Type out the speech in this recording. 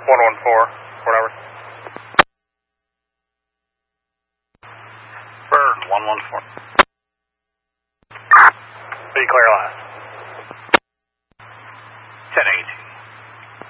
114, whatever. Bird, 114. Be clear last. 1018.